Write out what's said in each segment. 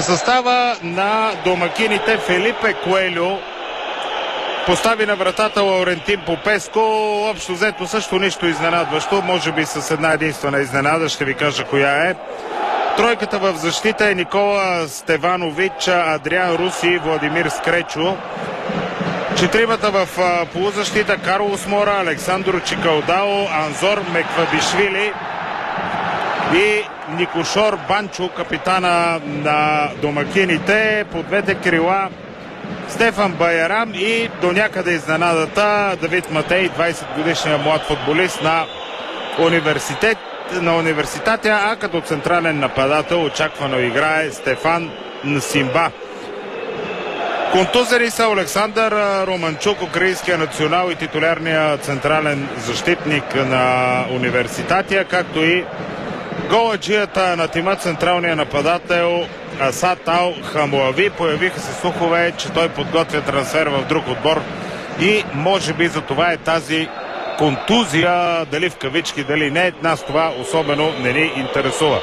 състава на домакините Фелипе Коелю постави на вратата Лаурентин Попеско. Общо взето също нищо изненадващо, може би с една единствена изненада, ще ви кажа коя е. Тройката в защита е Никола Стеванович, Адриан Руси и Владимир Скречо. Четиримата в полузащита Карлос Мора, Александро Чикалдао, Анзор Меквабишвили и Никошор Банчо, капитана на домакините. По двете крила Стефан Байарам и до някъде изненадата Давид Матей, 20-годишният млад футболист на университета, а като централен нападател очаквано играе Стефан Нсимба. Контузери са Александър Романчук, украинския национал и титулярния централен защитник на университета, както и голаджията на тима, централния нападател Асад Ал Хамуави. Появиха се слухове, че той подготвя трансфер в друг отбор и може би за това е тази контузия, дали в кавички, дали не, нас това особено не ни интересува.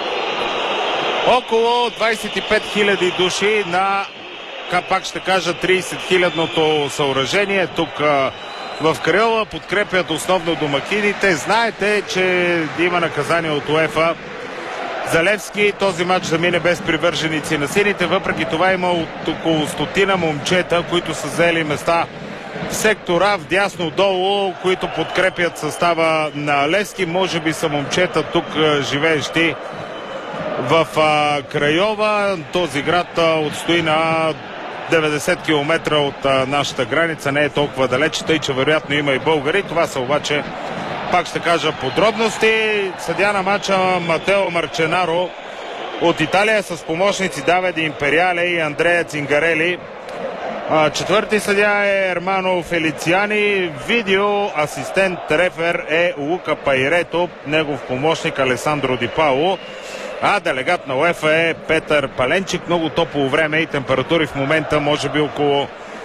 Около 25 000 души на, пак ще кажа, 30 000-ното съоръжение тук в Крайова подкрепят основно домакините. Знаете, че има наказание от УЕФА за Левски. Този матч замине без привърженици на сините. Въпреки това има около 100 момчета, които са взели места в сектора вдясно долу, които подкрепят състава на Левски. Може би са момчета тук живеещи в Крайова. Този град отстои на 90 км от нашата граница, не е толкова далеч, тъй че вероятно има и българи. Това са обаче, пак ще кажа, подробности. Съдия на матча Матео Марченаро от Италия с помощници Давиде Империале и Андрея Цингарели. Четвърти съдия е Ермано Фелициани. Видео асистент рефер е Лука Пайрето, негов помощник Алесандро Ди Пауло. А делегат на УЕФА е Петър Паленчик. Много топло време и температури в момента може би около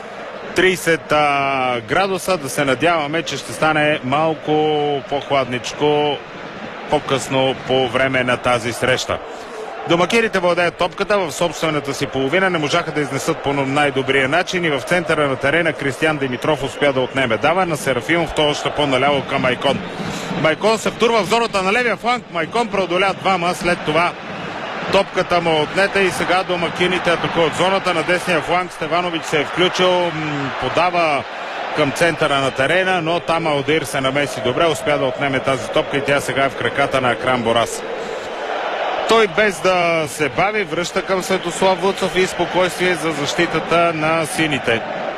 30 градуса. Да се надяваме, че ще стане малко по-хладничко по-късно по време на тази среща. Домакините владеят топката в собствената си половина, не можаха да изнесат по най-добрия начин и в центъра на терена Кристиян Димитров успя да отнеме. Дава на Серафимов, то още по-наляво към Майкон. Майкон се втурва в зоната на левия фланг. Майкон преодоля двама, след това топката му отнета и сега домакините атакуват зоната на десния фланг. Стеванович се е включил, подава към центъра на терена, но там Алдир се намеси добре, успя да отнеме тази топка и тя сега е в краката на Акрам Борас. Той без да се бави връща към Светослав Вуцов и спокойствие за защитата на сините.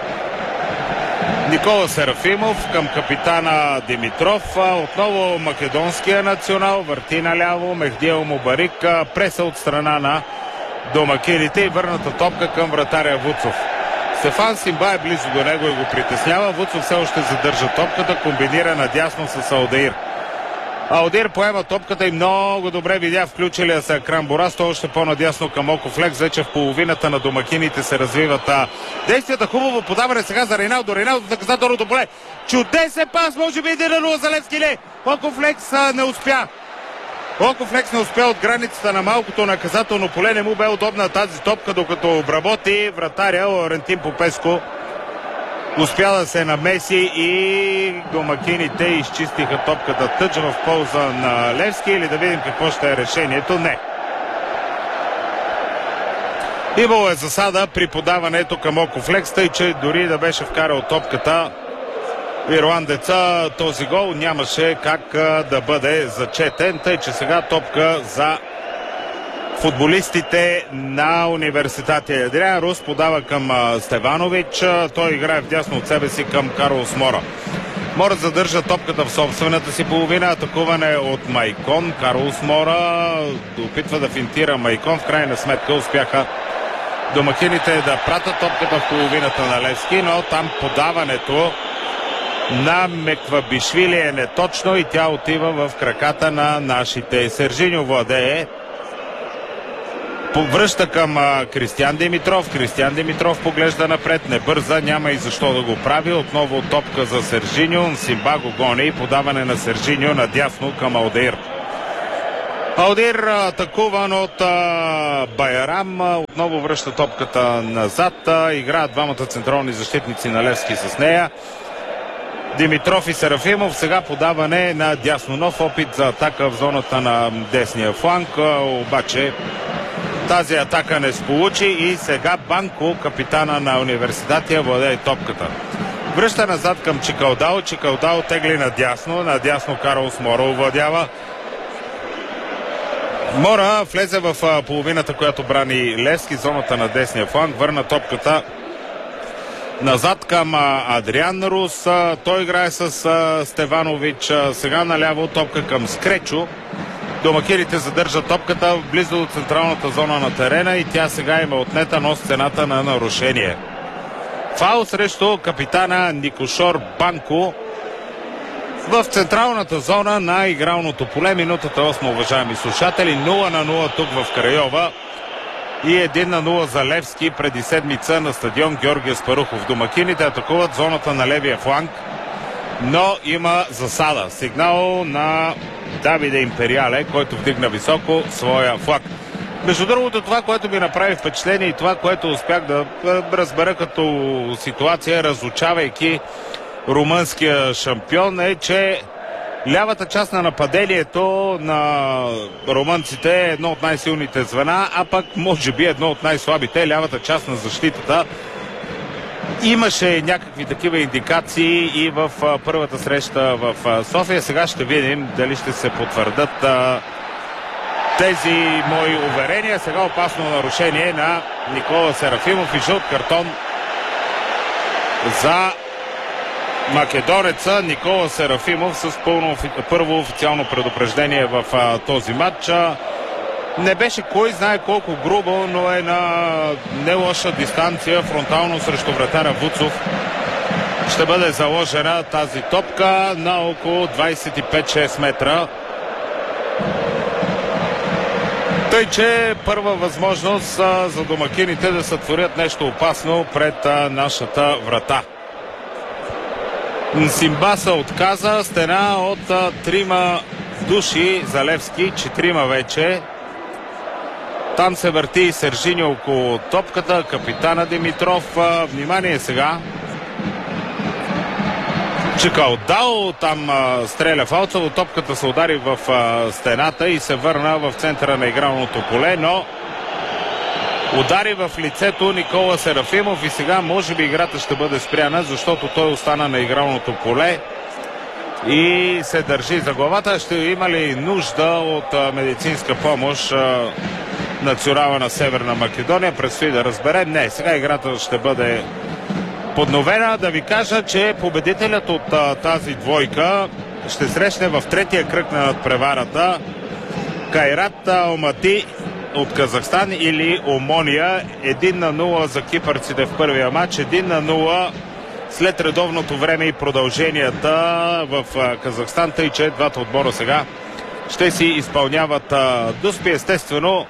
Никола Серафимов към капитана Димитров. Отново македонския национал върти наляво. Мехдиел Мубарик преса от страна на домакините и върната топка към вратаря Вуцов. Стефан Симба е близо до него и го притеснява. Вуцов все още задържа топката, комбинира надясно с Алдир. Алдир поема топката и много добре видя включилия се Акрам Борас, то още по-надясно към Окофлекс. Вече в половината на домакините се развиват действията. Хубаво подаване сега за Рейналдо. Рейналдо в наказателното поле. Чудесен пас, може би 1-0 за Левски. Не, Окофлекс не успя. Окофлекс не успя от границата на малкото наказателно поле. Не му бе удобна тази топка, докато обработи вратаря Лаурентин Попеско. Успя да се намеси и домакините изчистиха топката тъч в полза на Левски. Или да видим какво ще е решението. Не. Имало е засада при подаването към Окофлекс, тъй че дори да беше вкарал топката ирландеца, този гол нямаше как да бъде зачетен. Тъй че сега топка за футболистите на университета. Адриан Рус подава към Стеванович. Той играе вдясно от себе си към Карлос Мора. Мора задържа топката в собствената си половина. Атакуване от Майкон. Карлос Мора опитва да финтира Майкон. В крайна сметка успяха домакините да пратят топката в половината на Левски, но там подаването на Меквабишвили е неточно и тя отива в краката на нашите. Сержиньо владее. Връща към Кристиян Димитров. Кристиян Димитров поглежда напред, не бърза, няма и защо да го прави. Отново топка за Сержиньо. Симба го гони и подаване на Сержиньо надясно към Алдир. Алдир, атакуван от Байрам, отново връща топката назад. Играят двамата централни защитници на Левски с нея. Димитров и Серафимов. Сега подаване на Дяснонов. Опит за атака в зоната на десния фланг. Обаче тази атака не сполучи и сега Банко, капитана на Университатия, владее топката. Връща назад към Чикалдао. Чикалдао тегли надясно. Надясно Карлос Мора овладява. Мора влезе в половината, която брани Левски, зоната на десния фланг. Върна топката назад към Адриан Рус. Той играе с Стеванович. Сега наляво топка към Скречо. Домакините задържат топката близо до централната зона на терена и тя сега има отнета, но с цената на нарушение. Фаул срещу капитана Никошор Банко в централната зона на игралното поле. Минутата 8, уважаеми слушатели. 0-0 тук в Крайова и 1-0 за Левски преди седмица на стадион Георги Аспарухов. Домакините атакуват зоната на левия фланг, но има засада. Сигнал на Давиде Империале, който вдигна високо своя флаг. Между другото, това, което ми направи впечатление и това, което успях да разбера като ситуация, разучавайки румънския шампион, е, че лявата част на нападението на румънците е едно от най-силните звена, а пък може би едно от най-слабите, лявата част на защитата. Имаше някакви такива индикации и в първата среща в София. Сега ще видим дали ще се потвърдат тези мои уверения. Сега опасно нарушение на Никола Серафимов и жълт картон за македонеца Никола Серафимов с първо официално предупреждение в този матч. Не беше кой знае колко грубо, но е на не лоша дистанция фронтално срещу вратаря Вуцов. Ще бъде заложена тази топка на около 25-6 метра. Тъй, че първа възможност за домакините да сътворят нещо опасно пред нашата врата. Симбаса отказа. Стена от 3 души за Левски, 4 вече. Там се върти и Сержини около топката, капитана Димитров. Внимание сега. Чикалдао там стреля фалцово, топката се удари в стената и се върна в центъра на игралното поле, но удари в лицето Никола Серафимов и сега може би играта ще бъде спряна, защото той остана на игралното поле и се държи за главата. Ще има ли нужда от медицинска помощ национала на Северна Македония? Предстои да разберем. Не, сега играта ще бъде подновена. Да ви кажа, че победителят от тази двойка ще срещне в третия кръг на надпреварата Кайрат Алмати от Казахстан или Омония. 1-0 за кипърците в първия матч, 1-0 след редовното време и продълженията в Казахстан, тъй че двата отбора сега ще си изпълняват дуспи. Естествено,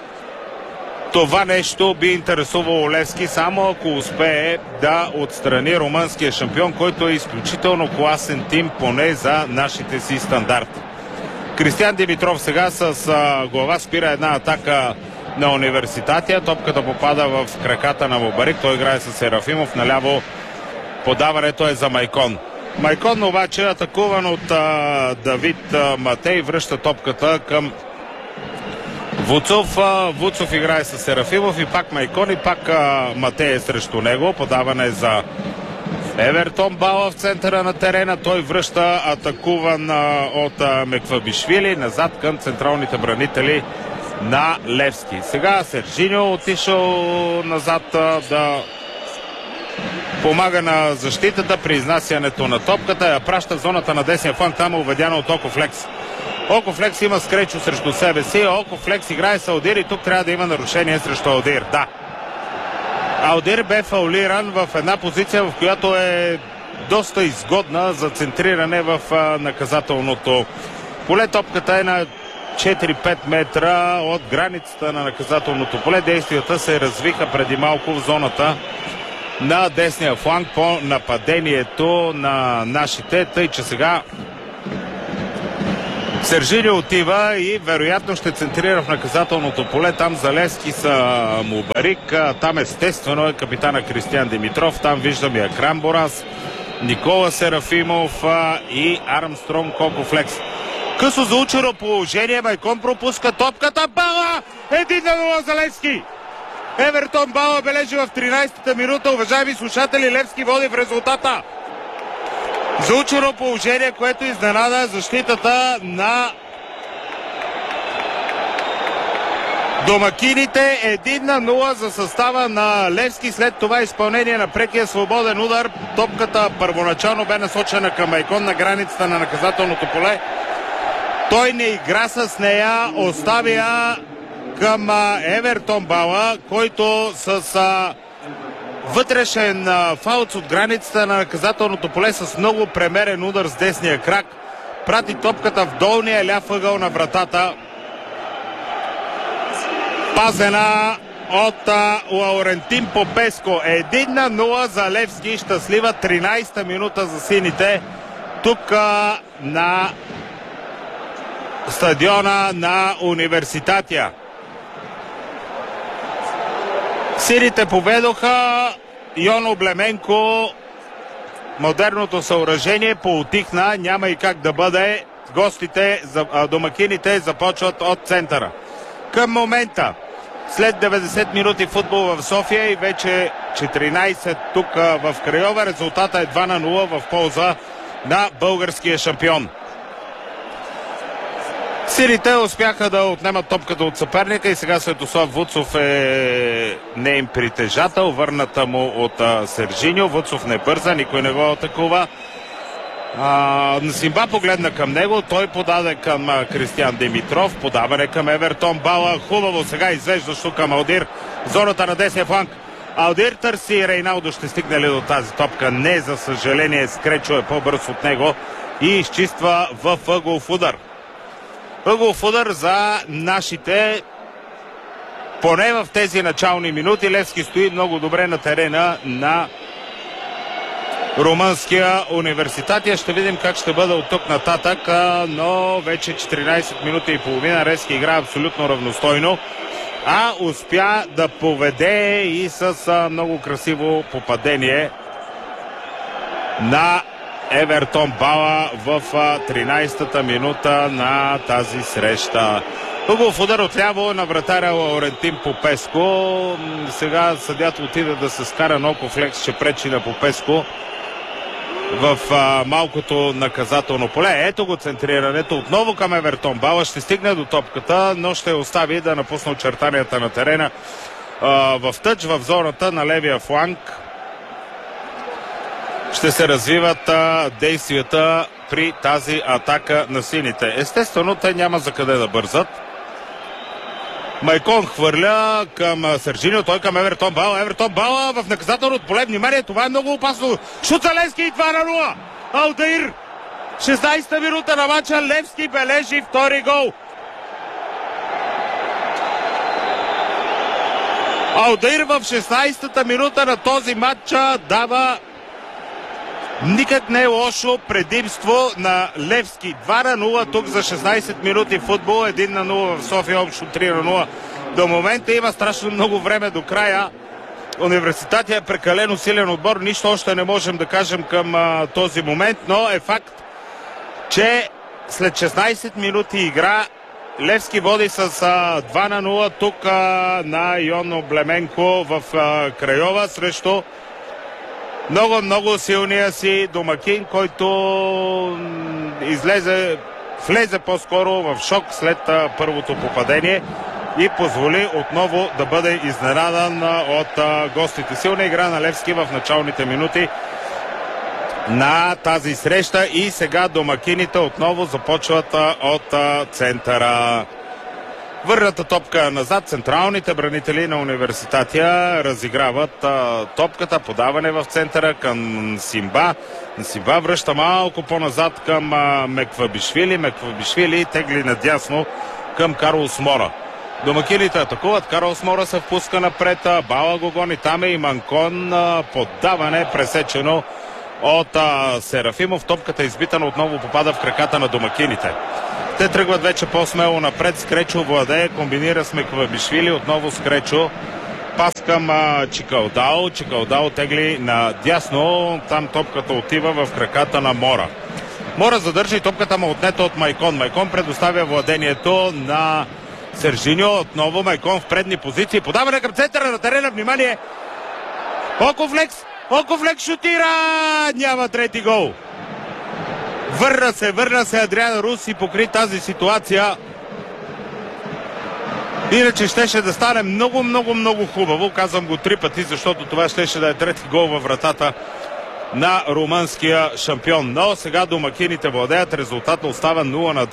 това нещо би интересувало Левски само ако успее да отстрани румънския шампион, който е изключително класен тим, поне за нашите си стандарти. Кристиян Димитров сега с глава спира една атака на Университатия. Топката попада в краката на Мобарик. Той играе с Серафимов. Наляво подаването е за Майкон. Майкон обаче, атакуван от Давид Матей, връща топката към Вуцов. Вуцов играе с Серафимов и пак Майкон и пак Матей е срещу него. Подаване за Евертон. Бала в центъра на терена. Той връща, атакуван от Меквабишвили назад към централните бранители на Левски. Сега Сержиньо отишъл назад да помага на защитата при изнасянето на топката. Я праща в зоната на десния фланг. Там е уведяна от Окофлекс. Окофлекс има Скречо срещу себе си. Окофлекс играе с Алдир и тук трябва да има нарушение срещу Алдир. Да. Алдир бе фаулиран в една позиция, в която е доста изгодна за центриране в наказателното поле. Топката е на 4-5 метра от границата на наказателното поле. Действията се развиха преди малко в зоната на десния фланг по нападението на нашите, тъй че сега Сержинио отива и вероятно ще центрира в наказателното поле. Там за Левски са Мубарик, там естествено е капитана Кристиян Димитров, там виждам и Акрам Борас, Никола Серафимов и Армстронг Кокофлекс. Късо заучено положение, Майкон пропуска топката, Бала! 1-0 за Левски! Евертон Бала бележи в 13-та минута. Уважаеми слушатели, Левски води в резултата. Заучено положение, което изненада защитата на домакините. 1-0 за състава на Левски. След това изпълнение на прекия свободен удар. Топката първоначално бе насочена към Майкон на границата на наказателното поле. Той не игра с нея, остави я към Евертон Бала, който с вътрешен фаут от границата на наказателното поле с много премерен удар с десния крак прати топката в долния ляв ъгъл на вратата. Пазена от Лаурентин Попеско. 1-0 за Левски. Щастлива 13-та минута за сините. Тук на стадиона на Университатия. Сините поведоха. Йон Облеменко, модерното съоръжение поутихна, няма и как да бъде. Гостите, домакините започват от центъра. Към момента, след 90 минути футбол в София и вече 14 тук в Крайова, резултата е 2-0 в полза на българския шампион. Сините успяха да отнемат топката от съперника и сега Светослав Вуцов е неин притежател, върната му от Сержиньо. Вуцов не бърза, никой не го атакува. Насимба погледна към него, той подаде към Кристиян Димитров, подаване към Евертон Бала, хубаво сега извеждащо към Алдир, зоната на десния фланг. Алдир търси Рейналдо, ще стигне ли до тази топка? Не, за съжаление, Скречо е по-бърз от него и изчиства в ъгълов удар. Ъгълов удар за нашите. Поне в тези начални минути Левски стои много добре на терена на Румънския университет. Ще видим как ще бъде от тук нататък, но вече 14 минути и половина Левски играе абсолютно равностойно, а успя да поведе и с много красиво попадение на Евертон Бала в 13-та минута на тази среща. Ъгълов удар отляво на вратаря Лаурентин Попеско. Сега съдята отиде да се скара, но Кокофлекс ще пречи на Попеско в малкото наказателно поле. Ето го центрирането отново към Евертон Бала. Ще стигне до топката, но ще остави да напусне очертанията на терена в тъч в зоната на левия фланг. Ще се развиват действията при тази атака на сините. Естествено, те няма за къде да бързат. Майкон хвърля към Сержиньо, той към Евертон Бала. Евертон Бала в наказателното поле. Внимание, това е много опасно. Шут за Левски и 2-0. Алдаир. 16-та минута на матча. Левски бележи втори гол. Алдаир в 16-та минута на този матч дава никак не е лошо предимство на Левски. 2-0 тук за 16 минути футбол, 1-0 в София, общо 3-0. До момента има страшно много време до края. Университетът е прекалено силен отбор, нищо още не можем да кажем към този момент, но е факт, че след 16 минути игра Левски води с 2-0 тук на Йон Облеменко в Крайова срещу много силния си домакин, който влезе по-скоро в шок след първото попадение и позволи отново да бъде изненадан от гостите. Силна игра на Левски в началните минути на тази среща и сега домакините отново започват от центъра. Върната топка назад, централните бранители на университета разиграват топката, подаване в центъра към Симба. Симба връща малко по-назад към Меквабишвили. Меквабишвили тегли надясно към Карлос Мора. Домакините атакуват, Карлос Мора се впуска напред, Бала го гони, там е и Манкон, поддаване пресечено от Серафимов. Топката избитана отново попада в краката на домакините. Те тръгват вече по-смело напред. Скречо владее, комбинира с Меквабишвили. Отново Скречо. Пас към Чикалдао. Чикалдао тегли надясно. Там топката отива в краката на Мора. Мора задържа и топката му отнета от Майкон. Майкон предоставя владението на Сержиньо. Отново Майкон в предни позиции. Подаване към центъра на терена. Внимание! Оковлекс шутира! Няма трети гол. Върна се Адриан Рус и покри тази ситуация. Иначе щеше да стане много хубаво. Казвам го 3 пъти, защото това щеше да е трети гол във вратата на румънския шампион. Но сега домакините владеят. Резултатът остава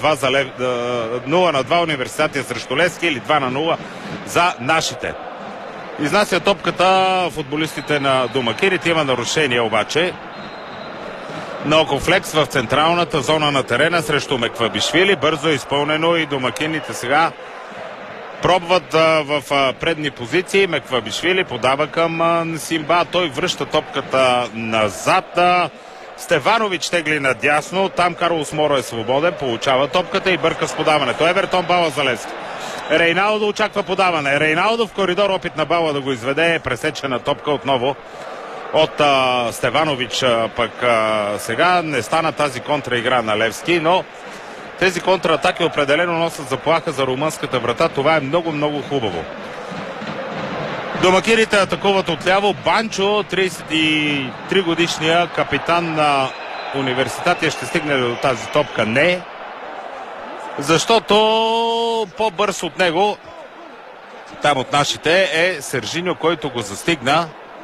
0-2 Университет срещу Левски или 2-0 за нашите. Изнася топката футболистите на домакините. Има нарушение обаче на Окофлекс в централната зона на терена срещу Меквабишвили. Бързо е изпълнено и домакините сега пробват в предни позиции. Меквабишвили подава към Симба. Той връща топката назад. Стеванович тегли надясно. Там Карлос Моро е свободен. Получава топката и бърка с подаването. Евертон Бала за Левски. Рейналдо очаква подаване. Рейналдо в коридор, опит на Бала да го изведе. Пресечена топка отново от Стеванович. Пък сега не стана тази контраигра на Левски, но тези контратаки определено носят заплаха за румънската врата. Това е много хубаво. Домакините атакуват отляво. Банчо, 33 годишния капитан на Университет, ще стигне до тази топка? Не. Защото по-бърз от него, там от нашите, е Сержиньо, който го застигна.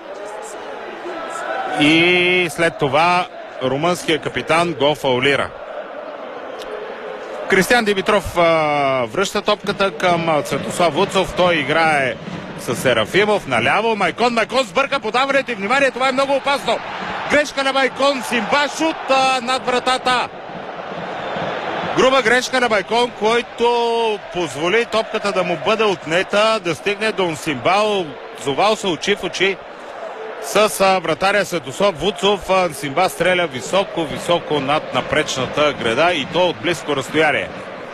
И след това румънския капитан го фаулира. Кристиян Димитров връща топката към Цветослав Вуцов. Той играе с Серафимов наляво. Майкон сбърка подаването и внимание, това е много опасно. Грешка на Майкон, Симба шут над вратата. Груба грешка на Майкон, който позволи топката да му бъде отнета, да стигне до Симбал. Зовал се очи в очи с вратаря Светослав Вуцов. Симба стреля високо над напречната града и то от близко разстояние.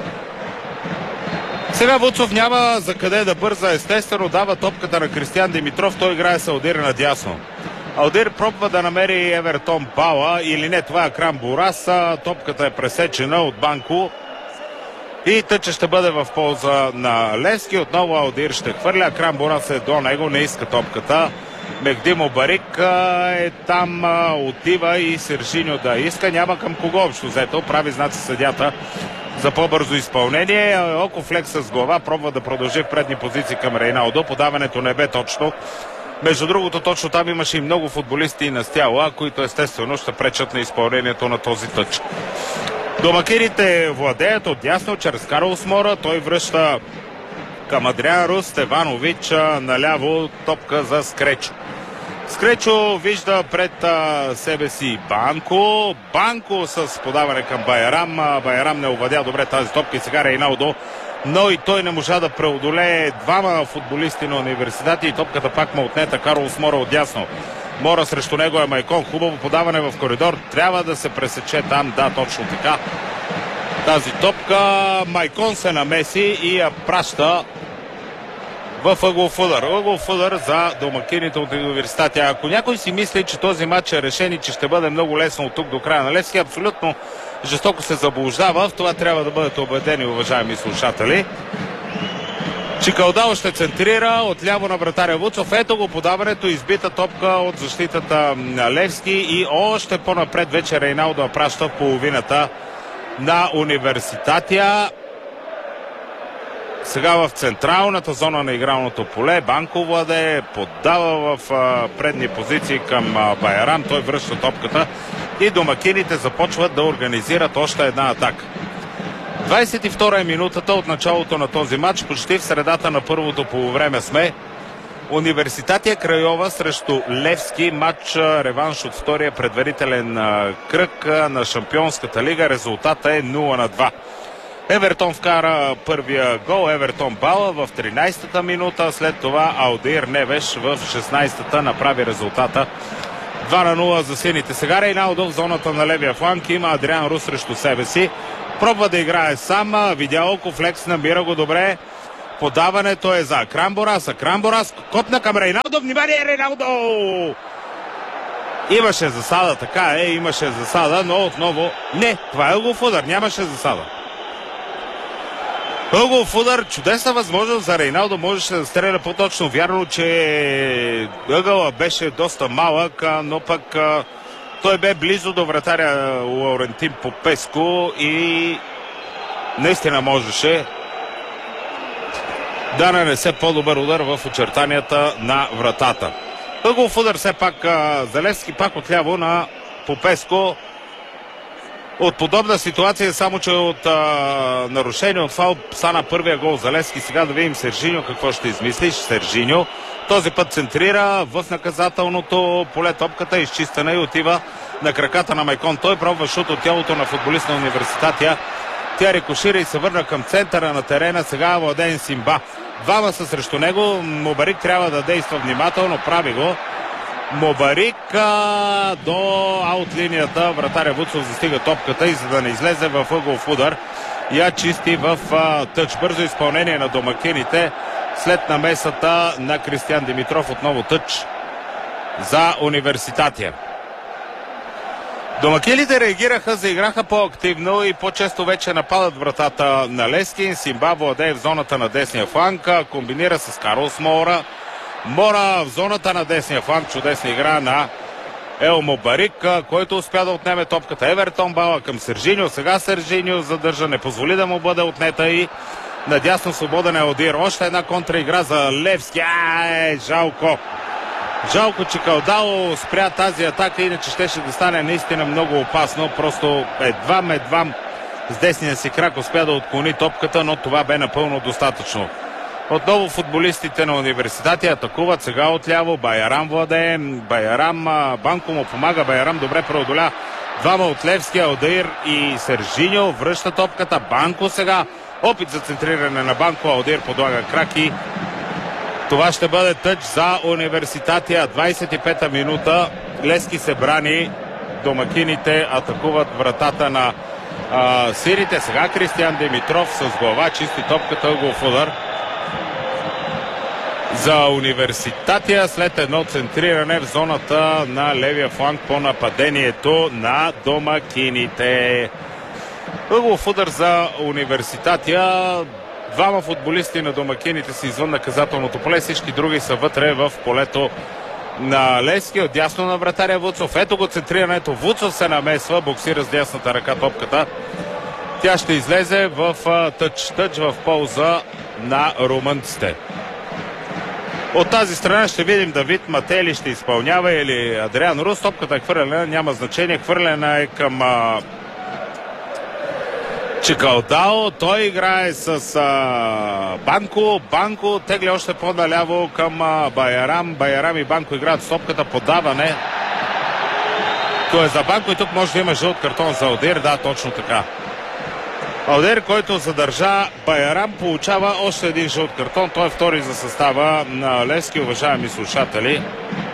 Сега Вуцов няма за къде да бърза, естествено дава топката на Кристиян Димитров. Той играе с Алдир надясно. Алдир пробва да намери Евертон Бала или не, това е Акрам Борас. Топката е пресечена от Банко и тъча ще бъде в полза на Левски. Отново Алдир ще хвърля. Акрам Борас е до него, не иска топката. Мехдимо Барик е там, отива и Сержиньо да иска. Няма към кого общо взето. Прави знаци съдята за по-бързо изпълнение. Окофлекс с глава пробва да продължи в предни позиции към Рейналдо. Подаването не бе точно. Между другото, точно там имаше и много футболисти на стяла, които естествено ще пречат на изпълнението на този тъч. Домакините владеят отдясно чрез Карлос Мора. Той връща към Адриан Рус. Стеванович наляво, топка за Скречо. Скречо вижда пред себе си Банко. Банко с подаване към Байрам. Байрам не овладя добре тази топка и сега Рейналдо. Но и той не можа да преодолее двама футболисти на Университет и топката пак му отнета. Карлос Мора отдясно. Мора срещу него е Майкон. Хубаво подаване в коридор. Трябва да се пресече там. Да, точно така. Тази топка Майкон се намеси и я праща в ъглов удар. Ъглов удар за домакините от Университет. Ако някой си мисли, че този матч е решен и че ще бъде много лесно от тук до края на Левски, абсолютно жестоко се заблуждава. В това трябва да бъдете убедени, уважаеми слушатели. Чикалдао ще центрира отляво на вратаря Вуцов. Ето го подаването, избита топка от защитата на Левски и още по-напред вече Рейналдо праща в половината на Университатия. Сега в централната зона на игралното поле Банко владее, поддава в предни позиции към Байрам. Той връща топката и домакините започват да организират още една атака. 22 е минутата от началото на този матч. Почти в средата на първото полувреме сме. Университатия Крайова срещу Левски. Матч реванш от втория предварителен кръг на Шампионската лига. Резултата е 0-2. Евертон вкара първия гол. Евертон Бала в 13-та минута. След това Алдир Невеш в 16-та направи резултата 2-0 за сините. Сега Рейналдо в зоната на левия фланг, има Адриан Рус срещу себе си. Пробва да играе сам, видя Оков, Лекс намира го добре. Подаването е за Акрамборас. Акрамборас копна към Рейналдо. Внимание, Рейналдо! Имаше засада, така е, имаше засада, но отново не, това е ъгълов удар, нямаше засада. Ъгълов удар, чудесна възможност за Рейналдо, можеше да стреля по-точно. Вярно, че ъгъла беше доста малък, но пък той бе близо до вратаря Лаурентин Попеско и наистина можеше да нанесе по-добър удар в очертанията на вратата. Ъгълов удар все пак за Левски, пак отляво на Попеско. От подобна ситуация, само че от нарушение от фаул стана първия гол за Левски. Сега да видим Сержиньо какво ще измислиш. Сержиньо този път центрира в наказателното поле, топката изчистена и отива на краката на Майкон. Той пробва шут от тялото на футболист на Университатия. Тя рикошира и се върна към центъра на терена. Сега Владен Симба. Двама са срещу него. Мобарик трябва да действа внимателно. Прави го. Мобарик до аут линията. Вратаря Вуцов застига топката и за да не излезе в ъгълов удар, я чисти в тъч. Бързо изпълнение на домакините след намесата на Кристиян Димитров. Отново тъч за Университатия. Домакините реагираха, заиграха по-активно и по-често вече нападат вратата на Лескин. Симба владее в зоната на десния фланг, комбинира с Карлос Мора. Мора в зоната на десния фланг, чудесна игра на Ел Мобарик, който успя да отнеме топката. Евертон бала към Сержиньо. Сега Сержиньо задържа, не позволи да му бъде отнета и надясно свободен е Одир. Още една контраигра за Левски. Жалко. Жалко, че Калдало спря тази атака, иначе щеше да стане наистина много опасно. Просто едвам с десния си крак успя да отклони топката, но това бе напълно достатъчно. Отново футболистите на Университатия атакуват сега отляво. Байарам владее. Байарам, Банко му помага. Байарам добре преодоля двама от Левски, Алдаир и Сержиньо. Връща топката. Банко сега. Опит за центриране на Банко. Алдаир подлага крак и това ще бъде тъч за Университатия. 25-та минута. Левски се брани. Домакините атакуват вратата на сирите. Сега Кристиян Димитров с глава чисти топката, ъгълов удар за Университатия след едно центриране в зоната на левия фланг по нападението на домакините. Ъгълов удар за Университатия. Двама футболисти на домакините са извън наказателното поле, всички други са вътре в полето на Левски. Отдясно на вратаря Вуцов. Ето го центрирането. Вуцов се намесва, боксира с дясната ръка топката. Тя ще излезе в тъч в полза на румънците. От тази страна ще видим Давид Матели ще изпълнява или Адриан Рус. Топката е хвърлена, няма значение. Хвърлена е към Чикалдао. Той играе с Банко. Банко тегли още по-наляво към Байарам. Байарам и Банко играят с топката. Подаване. То е за Банко и тук може да има жълт картон за Одир. Да, точно така. Алдер, който задържа Байарам, получава още един жълт картон. Той е втори за състава на Левски, уважаеми слушатели.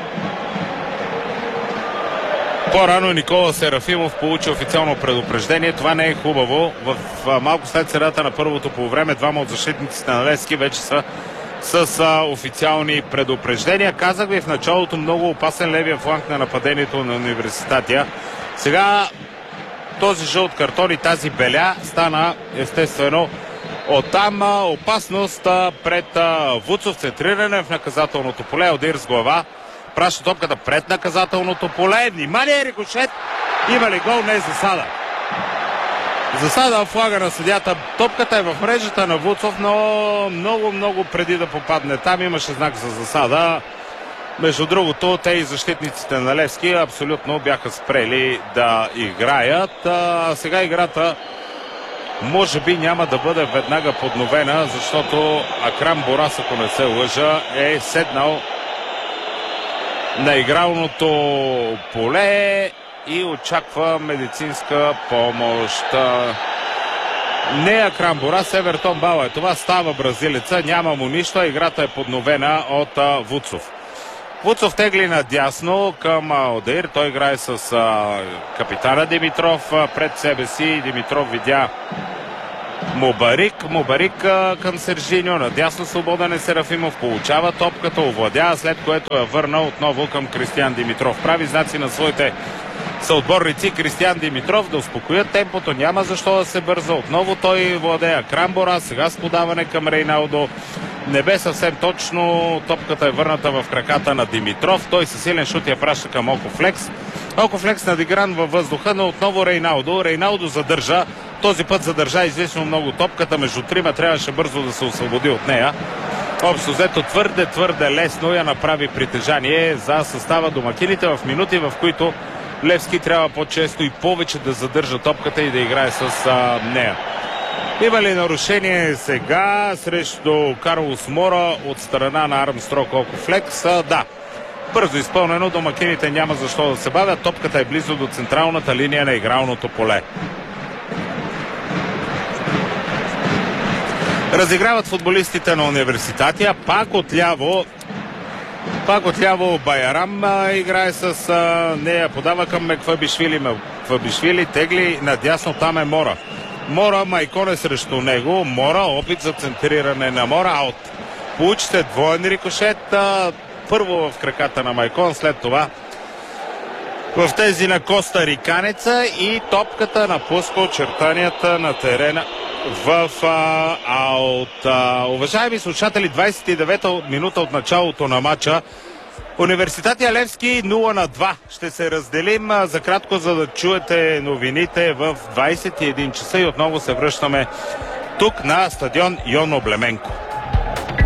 По-рано Никола Серафимов получи официално предупреждение. Това не е хубаво. В малко след средата на първото полувреме двама от защитниците на Левски вече са с официални предупреждения. Казах ви в началото, много опасен левия фланг на нападението на Университатия. Сега този жълт картон и тази беля стана естествено оттам опасност пред Вуцов, центриране в наказателното поле. Одир с глава праща топката пред наказателното поле. Внимание, рикошет! Има ли гол? Не е засада. Засада флага на съдията. Топката е в мрежата на Вуцов, но много преди да попадне там имаше знак за засада. Между другото, те и защитниците на Левски абсолютно бяха спрели да играят. Сега играта може би няма да бъде веднага подновена, защото Акрам Борас, ако не се лъжа, е седнал на игралното поле и очаква медицинска помощ. Не Акрам Борас, Евертон Бала. Това става бразилеца, няма му нищо, играта е подновена от Вуцов. Вуцов тегли надясно към Одеир. Той играе с капитана Димитров пред себе си. Димитров видя Мубарик към Сержиньо. Надясно свободен е Серафимов. Получава топката, овладява, след което я върна отново към Кристиян Димитров. Прави знаци на своите съотборници Кристиян Димитров да успокоят темпото. Няма защо да се бърза. Отново той владея Крамбора. Сега с подаване към Рейналдо. Не бе съвсем точно. Топката е върната в краката на Димитров. Той със силен шут я праща към Окофлекс. Окофлекс надигран във въздуха, но отново Рейналдо. Рейналдо задържа. Този път задържа известно много топката. Между трима трябваше бързо да се освободи от нея. Общо взето твърде лесно я направи притежание за състава домакините в минути, в които Левски трябва по-често и повече да задържа топката и да играе с нея. Има ли нарушение сега срещу Карлос Мора от страна на Армстронг Окофлекс? Да. Бързо изпълнено, домакините няма защо да се бавят. Топката е близо до централната линия на игралното поле. Разиграват футболистите на Университатия. Пак отляво Байарам играе с нея. Подава към Меквабишвили. Меквабишвили тегли надясно. Там е Мора. Майкон е срещу него. Мора, опит за центриране на Мора. Аут. Получи се двоен рикошет. Първо в краката на Майкон, след това в тези на Коста Риканеца и топката напуска очертанията на терена в аут. Уважаеми слушатели, 29-та минута от началото на матча. Университатия Левски 0-2. Ще се разделим за кратко, за да чуете новините в 21 часа и отново се връщаме тук на стадион Йон Облеменко.